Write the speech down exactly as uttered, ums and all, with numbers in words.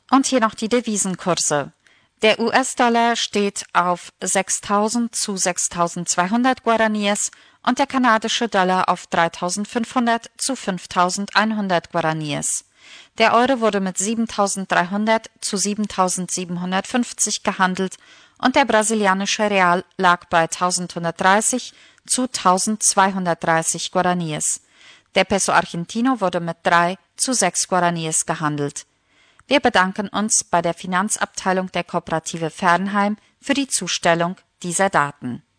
Und hier noch die Devisenkurse. Der U S-Dollar steht auf sechstausend zu sechstausendzweihundert Guaraníes und der kanadische Dollar auf dreitausendfünfhundert zu fünftausendeinhundert Guaraníes. Der Euro wurde mit siebentausenddreihundert zu siebentausendsiebenhundertfünfzig gehandelt und der brasilianische Real lag bei eintausendhundertdreißig zu eintausendzweihundertdreißig Guaraníes. Der Peso Argentino wurde mit drei zu sechs Guaraníes gehandelt. Wir bedanken uns bei der Finanzabteilung der Kooperative Fernheim für die Zustellung dieser Daten.